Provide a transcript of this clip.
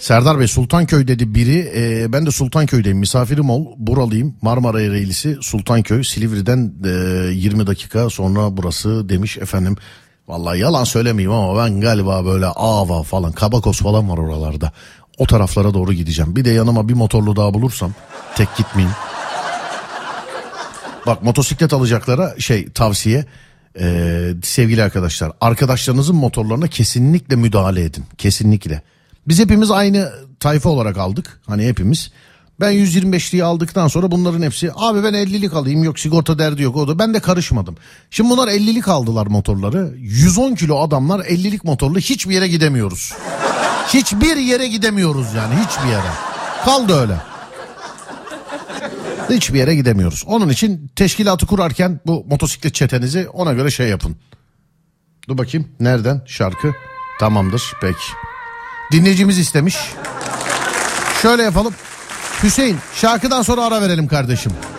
Serdar Bey Sultanköy dedi biri. Ben de Sultanköy'deyim, misafirim ol. Buralıyım, Marmara Ereğlisi Sultanköy, Silivri'den 20 dakika sonra burası demiş efendim. Vallahi yalan söylemeyeyim ama ben galiba böyle Ava falan, Kabakos falan var oralarda. O taraflara doğru gideceğim. Bir de yanıma bir motorlu daha bulursam tek gitmeyeyim. Bak motosiklet alacaklara tavsiye, sevgili arkadaşlar, arkadaşlarınızın motorlarına kesinlikle müdahale edin. Kesinlikle. Biz hepimiz aynı tayfa olarak aldık. Hani hepimiz. Ben 125'liği aldıktan sonra bunların hepsi abi ben 50'lik alayım, yok sigorta derdi yok, o da, ben de karışmadım. Şimdi bunlar 50'lik aldılar motorları. 110 kilo adamlar 50'lik motorlu, hiçbir yere gidemiyoruz. Hiçbir yere gidemiyoruz yani, hiçbir yere. Kaldı öyle. Hiçbir yere gidemiyoruz. Onun için teşkilatı kurarken bu motosiklet çetenizi ona göre yapın. Dur bakayım nereden şarkı? Tamamdır peki. Dinleyicimiz istemiş. Şöyle yapalım. Hüseyin şarkıdan sonra ara verelim kardeşim.